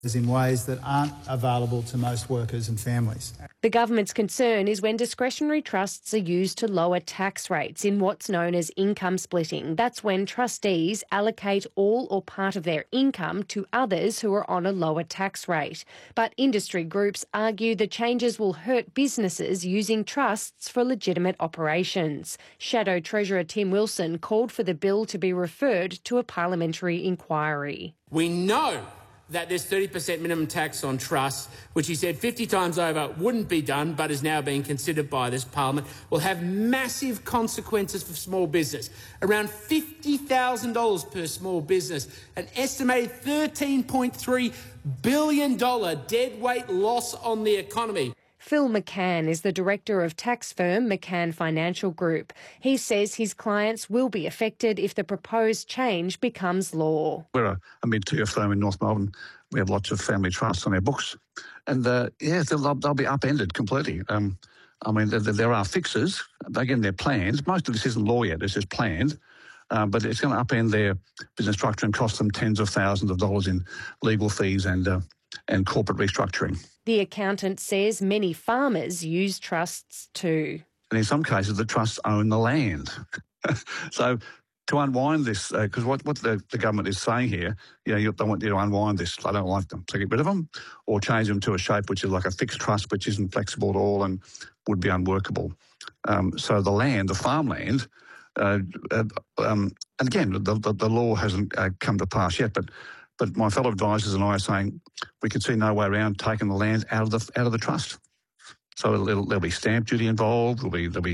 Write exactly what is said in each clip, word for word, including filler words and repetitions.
in ways that aren't available to most workers and families. The government's concern is when discretionary trusts are used to lower tax rates in what's known as income splitting. That's when trustees allocate all or part of their income to others who are on a lower tax rate. But industry groups argue the changes will hurt businesses using trusts for legitimate operations. Shadow Treasurer Tim Wilson called for the bill to be referred to a parliamentary inquiry. We know that there's thirty percent minimum tax on trusts, which he said fifty times over wouldn't be done but is now being considered by this parliament, will have massive consequences for small business. Around fifty thousand dollars per small business, an estimated thirteen point three billion dollars deadweight loss on the economy. Phil McCann is the director of tax firm McCann Financial Group. He says his clients will be affected if the proposed change becomes law. We're a, a mid-tier firm in North Melbourne. We have lots of family trusts on our books. And, uh, yeah, they'll, they'll be upended completely. Um, I mean, there, there are fixes. Again, they're planned. Most of this isn't law yet. It's just planned. Uh, but it's going to upend their business structure and cost them tens of thousands of dollars in legal fees and uh, and corporate restructuring. The accountant says many farmers use trusts too. And in some cases, the trusts own the land. So to unwind this, because uh, what, what the, the government is saying here, you know, you, they want you to unwind this. They don't like them. So get rid of them or change them to a shape which is like a fixed trust, which isn't flexible at all and would be unworkable. Um, so the land, the farmland, uh, uh, um, and again, the, the, the law hasn't uh, come to pass yet, but But my fellow advisors and I are saying we can see no way around taking the land out of the out of the trust. So it'll, it'll, there'll be stamp duty involved. There'll be there'll be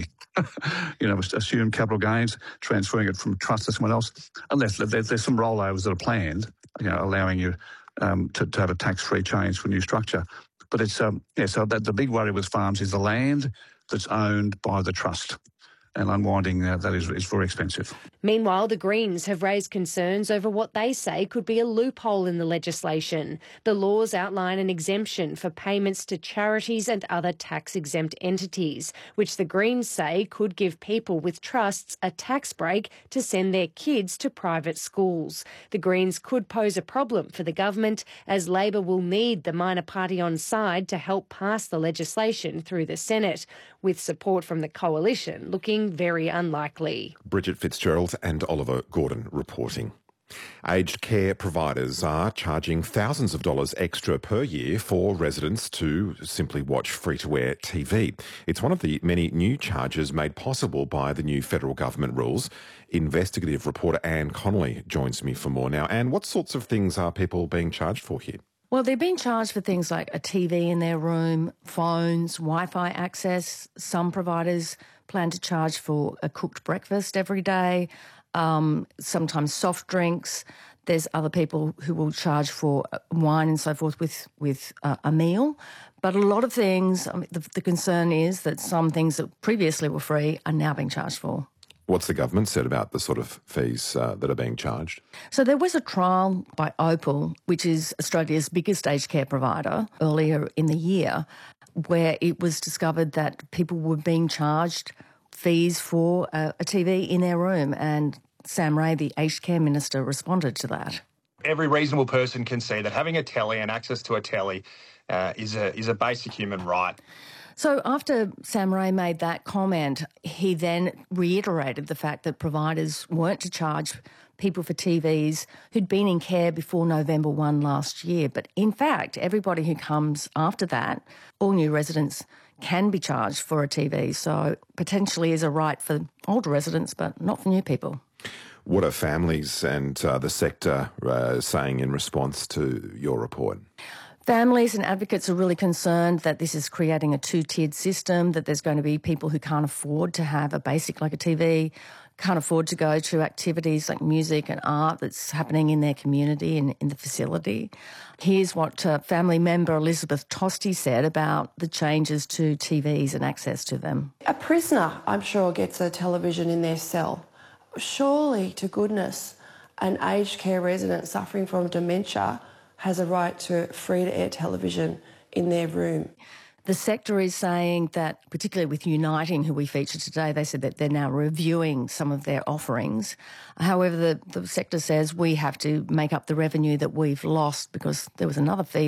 you know assumed capital gains, transferring it from trust to someone else. Unless there's, there's some rollovers that are planned, you know, allowing you um, to, to have a tax-free change for a new structure. But it's um, yeah. So that the big worry with farms is the land that's owned by the trust. And unwinding uh, that is, is very expensive. Meanwhile, the Greens have raised concerns over what they say could be a loophole in the legislation. The laws outline an exemption for payments to charities and other tax-exempt entities, which the Greens say could give people with trusts a tax break to send their kids to private schools. The Greens could pose a problem for the government, as Labor will need the minor party on side to help pass the legislation through the Senate, with support from the coalition looking very unlikely. Bridget Fitzgerald and Oliver Gordon reporting. Aged care providers are charging thousands of dollars extra per year for residents to simply watch free-to-air T V. It's one of the many new charges made possible by the new federal government rules. Investigative reporter Anne Connolly joins me for more now. Anne, what sorts of things are people being charged for here? Well, they're being charged for things like a T V in their room, phones, Wi-Fi access. Some providers plan to charge for a cooked breakfast every day, um, sometimes soft drinks. There's other people who will charge for wine and so forth with, with uh, a meal. But a lot of things, I mean, the, the concern is that some things that previously were free are now being charged for. What's the government said about the sort of fees uh, that are being charged? So there was a trial by Opal, which is Australia's biggest aged care provider, earlier in the year, where it was discovered that people were being charged fees for a, a T V in their room, and Sam Ray, the aged care minister, responded to that. Every reasonable person can see that having a telly and access to a telly uh, is a is a basic human right. So after Sam Ray made that comment, he then reiterated the fact that providers weren't to charge people for T Vs who'd been in care before November first last year. But in fact, everybody who comes after that, all new residents can be charged for a T V. So potentially is a right for older residents, but not for new people. What are families and uh, the sector uh, saying in response to your report? Families and advocates are really concerned that this is creating a two-tiered system, that there's going to be people who can't afford to have a basic like a T V, can't afford to go to activities like music and art that's happening in their community and in the facility. Here's what uh, family member Elizabeth Tosti said about the changes to T Vs and access to them. A prisoner, I'm sure, gets a television in their cell. Surely, to goodness, an aged care resident suffering from dementia has a right to free-to-air television in their room. The sector is saying that, particularly with Uniting, who we featured today, they said that they're now reviewing some of their offerings. However, the, the sector says we have to make up the revenue that we've lost because there was another fee